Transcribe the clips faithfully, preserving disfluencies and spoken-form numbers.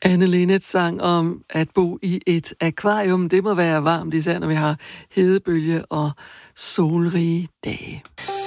Anne Linnet sang om at bo i et akvarium. Det må være varmt, især når vi har hedebølge og solrige dage.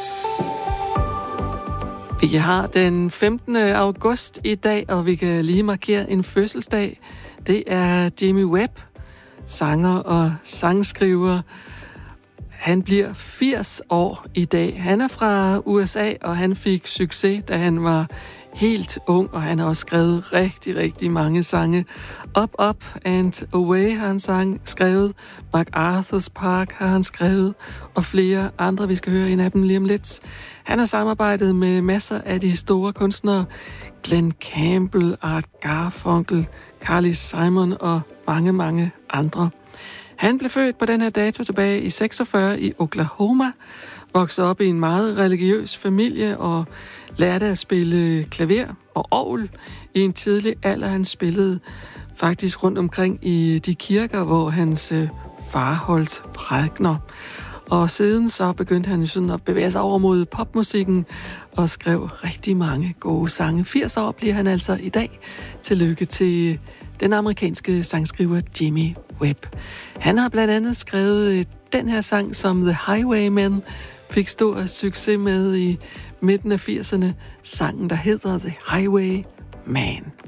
Vi har den femtende august i dag, og vi kan lige markere en fødselsdag. Det er Jimmy Webb, sanger og sangskriver. Han bliver firs år i dag. Han er fra U S A, og han fik succes, da han var helt ung, og han har også skrevet rigtig, rigtig mange sange. Up, Up and Away har han sang, skrevet. MacArthur's Park har han skrevet, og flere andre, vi skal høre en af dem lige om lidt. Han har samarbejdet med masser af de store kunstnere. Glenn Campbell, Art Garfunkel, Carly Simon og mange, mange andre. Han blev født på den her dato tilbage i seksogfyrre i Oklahoma, voksede op i en meget religiøs familie og lærte at spille klaver og orgel i en tidlig alder. Han spillede faktisk rundt omkring i de kirker, hvor hans far holdt prædikener. Og siden så begyndte han sådan at bevæge sig over mod popmusikken og skrev rigtig mange gode sange. firs år bliver han altså i dag. Tillykke til den amerikanske sangskriver Jimmy Webb. Han har blandt andet skrevet den her sang, som The Highwaymen fik stor succes med i midten af firserne. Sangen, der hedder The Highwayman.